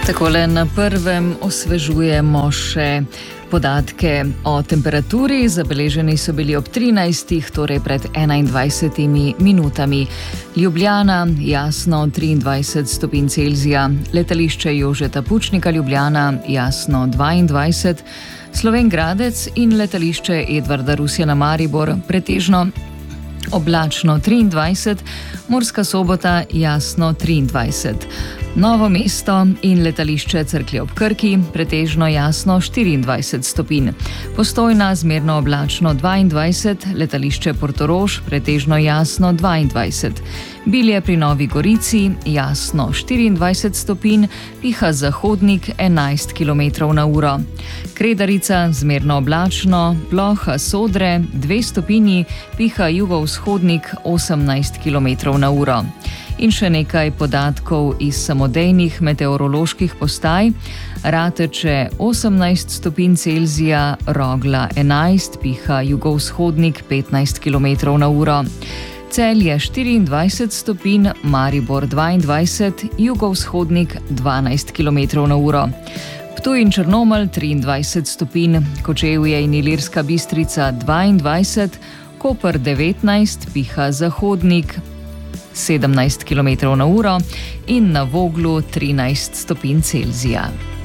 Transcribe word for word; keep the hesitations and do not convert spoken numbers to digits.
Takole na prvem osvežujemo še podatke o temperaturi. Zabeleženi so bili ob trinajstih, torej pred enaindvajsetimi minutami. Ljubljana, jasno triindvajset stopinj Celzija. Letališče Jožeta Pučnika Ljubljana, jasno dvaindvajset. Slovenj Gradec in letališče Edvarda Rusjana Maribor, pretežno oblačno triindvajset. Murska Sobota, jasno triindvajset. Novo mesto in letališče Cerklje ob Krki, pretežno jasno štiriindvajset stopinj. Postojna, zmerno oblačno dvaindvajset, letališče Portorož, pretežno jasno dvaindvajset. Bilje pri Novi Gorici, jasno štiriindvajset stopinj, piha zahodnik enajst kilometrov na uro. Kredarica, zmerno oblačno, ploha Sodre, dve stopinji, piha jugovzhodnik osemnajst kilometrov na uro. In še nekaj podatkov iz samodejnih meteoroloških postaj. Rateče osemnajst stopinj Celzija, Rogla enajst, piha jugovzhodnik petnajst kilometrov na uro. Celje štiriindvajset stopinj, Maribor dvaindvajset, jugovzhodnik dvanajst kilometrov na uro. Ptuj in Črnomelj triindvajset stopinj, Kočevje in Ilirska Bistrica dvaindvajset, Koper devetnajst, piha zahodnik sedemnajst kilometrov na uro in na Voglu trinajst stopinj Celzija.